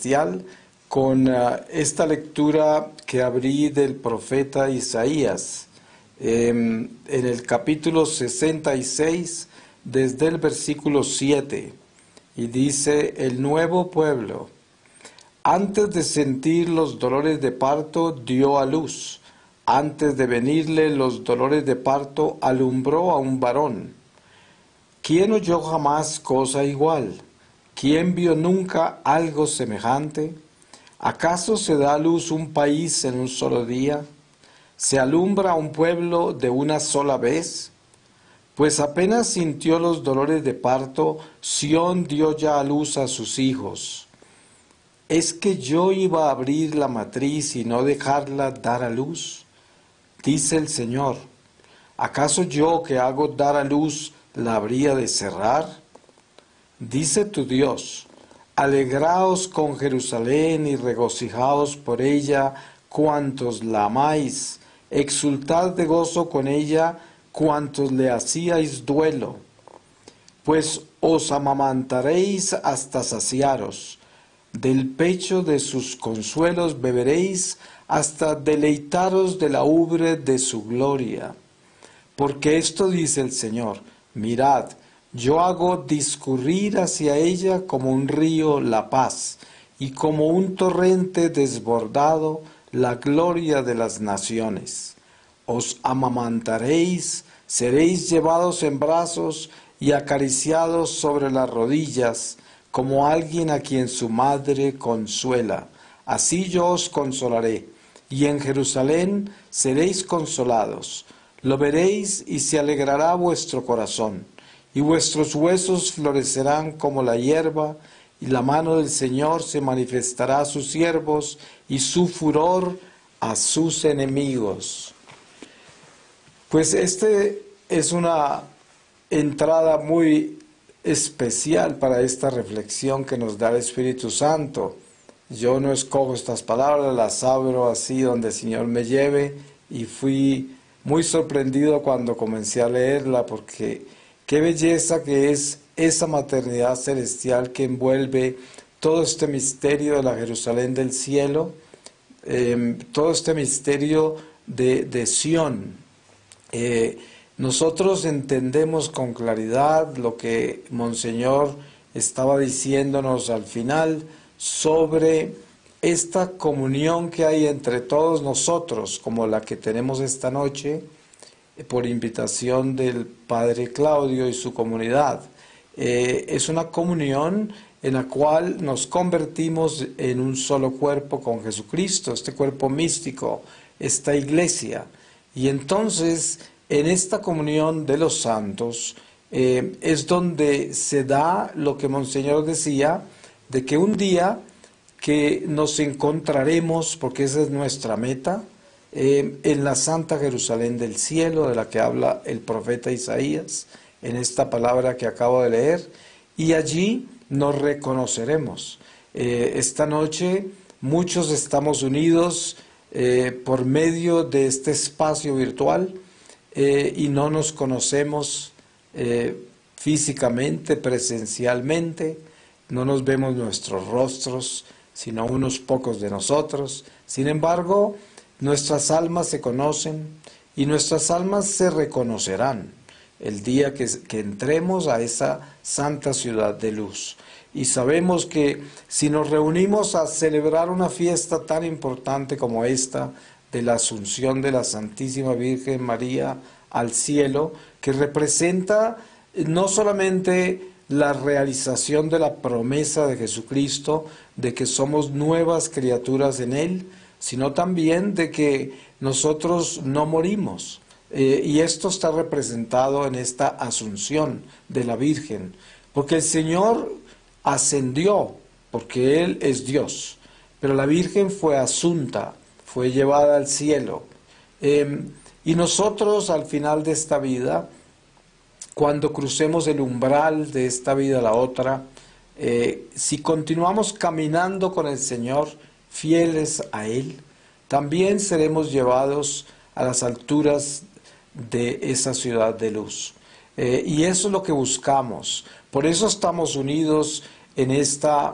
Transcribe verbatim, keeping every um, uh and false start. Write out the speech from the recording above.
celestial con uh, esta lectura que abrí del profeta Isaías, eh, en el capítulo sesenta y seis, desde el versículo siete, y dice: el nuevo pueblo, antes de sentir los dolores de parto, dio a luz. Antes de venirle los dolores de parto, alumbró a un varón. ¿Quién oyó jamás cosa igual? ¿Quién vio nunca algo semejante? ¿Acaso se da a luz un país en un solo día? ¿Se alumbra un pueblo de una sola vez? Pues apenas sintió los dolores de parto, Sión dio ya a luz a sus hijos. ¿Es que yo iba a abrir la matriz y no dejarla dar a luz? Dice el Señor. ¿Acaso yo, que hago dar a luz, la habría de cerrar? Dice tu Dios: alegraos con Jerusalén y regocijaos por ella cuantos la amáis, exultad de gozo con ella cuantos le hacíais duelo, pues os amamantaréis hasta saciaros, del pecho de sus consuelos beberéis hasta deleitaros de la ubre de su gloria. Porque esto dice el Señor: mirad, yo hago discurrir hacia ella como un río la paz, y como un torrente desbordado la gloria de las naciones. Os amamantaréis, seréis llevados en brazos y acariciados sobre las rodillas, como alguien a quien su madre consuela. Así yo os consolaré, y en Jerusalén seréis consolados. Lo veréis y se alegrará vuestro corazón, y vuestros huesos florecerán como la hierba, y la mano del Señor se manifestará a sus siervos, y su furor a sus enemigos. Pues este es una entrada muy especial para esta reflexión que nos da el Espíritu Santo. Yo no escojo estas palabras, las abro así donde el Señor me lleve, y fui muy sorprendido cuando comencé a leerla, porque qué belleza que es esa maternidad celestial que envuelve todo este misterio de la Jerusalén del cielo, eh, todo este misterio de, de Sión. Eh, nosotros entendemos con claridad lo que Monseñor estaba diciéndonos al final sobre esta comunión que hay entre todos nosotros, como la que tenemos esta noche, por invitación del Padre Claudio y su comunidad. Eh, es una comunión en la cual nos convertimos en un solo cuerpo con Jesucristo, este cuerpo místico, esta iglesia. Y entonces, en esta comunión de los santos, eh, es donde se da lo que Monseñor decía, de que un día que nos encontraremos, porque esa es nuestra meta, eh, en la Santa Jerusalén del cielo, de la que habla el profeta Isaías, en esta palabra que acabo de leer, y allí nos reconoceremos. Eh, esta noche muchos estamos unidos eh, por medio de este espacio virtual eh, y no nos conocemos eh, físicamente, presencialmente, no nos vemos nuestros rostros, sino unos pocos de nosotros. Sin embargo, nuestras almas se conocen y nuestras almas se reconocerán el día que, que entremos a esa santa ciudad de luz. Y sabemos que si nos reunimos a celebrar una fiesta tan importante como esta, de la Asunción de la Santísima Virgen María al cielo, que representa no solamente la realización de la promesa de Jesucristo, de que somos nuevas criaturas en Él, sino también de que nosotros no morimos. Eh, y esto está representado en esta Asunción de la Virgen, porque el Señor ascendió, porque Él es Dios, pero la Virgen fue asunta, fue llevada al cielo. Eh, y nosotros al final de esta vida, cuando crucemos el umbral de esta vida a la otra, eh, si continuamos caminando con el Señor, fieles a Él, también seremos llevados a las alturas de esa ciudad de luz. Eh, y eso es lo que buscamos. Por eso estamos unidos en esta